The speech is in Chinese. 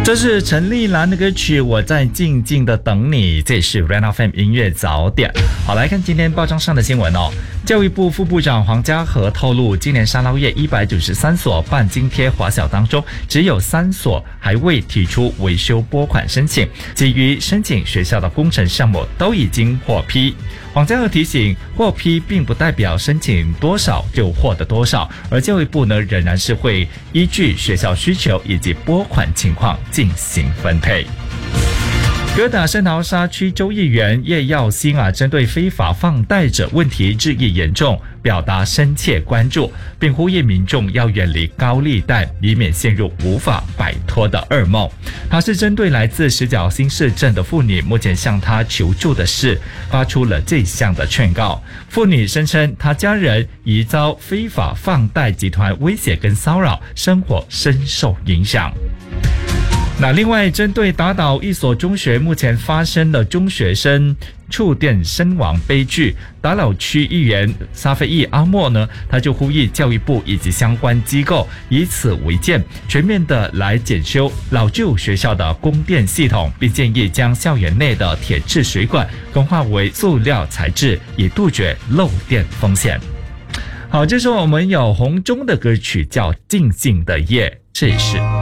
这是陈丽兰的歌曲《我在静静的等你》，这是 Ran FM 音乐早点。好，来看今天报章上的新闻哦。教育部副部长黄家和透露，今年沙捞越193所办津贴华小当中，只有3所还未提出维修拨款申请，其余申请学校的工程项目都已经获批。黄家和提醒，获批并不代表申请多少就获得多少，而教育部呢仍然是会依据学校需求以及拨款情况进行分配。哥打圣淘沙区州议员叶耀新针对非法放贷者问题日益严重，表达深切关注，并呼吁民众要远离高利贷，以免陷入无法摆脱的噩梦。他是针对来自石角新市镇的妇女目前向他求助的事，发出了这项的劝告。妇女声称，她家人疑遭非法放贷集团威胁跟骚扰，生活深受影响。那另外，针对打倒一所中学目前发生的中学生触电身亡悲剧，打老区议员沙菲义阿莫呢，他就呼吁教育部以及相关机构以此为鉴，全面的来检修老旧学校的供电系统，并建议将校园内的铁质水管更换为塑料材质，以杜绝漏电风险。好，这时候我们有红中的歌曲叫《静静的夜》，这也是